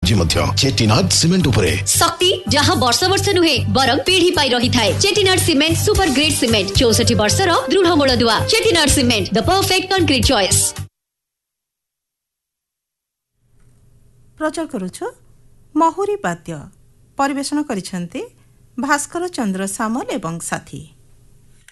Technology मध्य Chettinad cement उपरे शक्ति जहाँ वर्ष वर्ष नुहे बरं पीढ़ी पाई रही थाए। Chettinad cement super grade cement 64 वर्ष र दृढ मूलदुआ। Chettinad cement the perfect concrete choice. प्रचार करूछु महुरी वाद्य परिवेषण करिसंती भास्कर चंद्र सामल एवं साथी।